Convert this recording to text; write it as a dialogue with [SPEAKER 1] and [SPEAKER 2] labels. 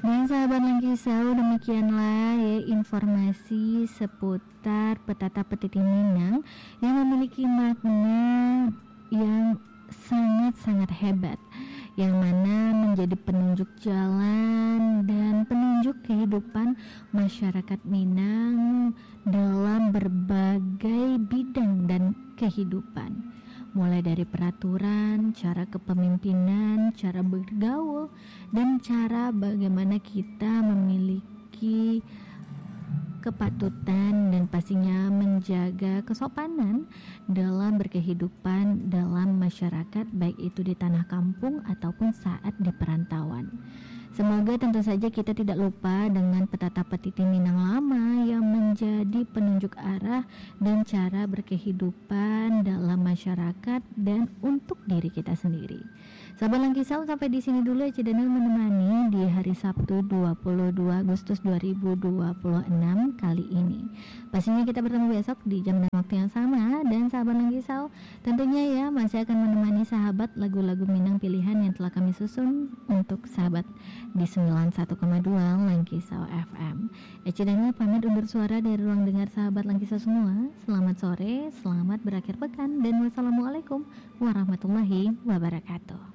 [SPEAKER 1] Dan sahabat Langkisau, demikianlah ya informasi seputar petata petiti Minang yang memiliki makna yang sangat-sangat hebat, yang mana menjadi penunjuk jalan dan penunjuk kehidupan masyarakat Minang dalam berbagai bidang dan kehidupan, mulai dari peraturan, cara kepemimpinan, cara bergaul, dan cara bagaimana kita memiliki kepatutan dan pastinya menjaga kesopanan dalam berkehidupan dalam masyarakat, baik itu di tanah kampung ataupun saat di perantauan. Semoga tentu saja kita tidak lupa dengan petata petiti Minang lama yang menjadi penunjuk arah dan cara berkehidupan dalam masyarakat dan untuk diri kita sendiri. Sahabat Langkisau, sampai di sini dulu Eci Daniel menemani di hari Sabtu 22 Agustus 2026 kali ini. Pastinya kita bertemu besok di jam dan waktu yang sama, dan sahabat Langkisau tentunya ya masih akan menemani sahabat lagu-lagu Minang pilihan yang telah kami susun untuk sahabat di 91,2 Langkisau FM. Eci Daniel pamit undur suara dari ruang dengar sahabat Langkisau semua. Selamat sore, selamat berakhir pekan, dan wassalamualaikum warahmatullahi wabarakatuh.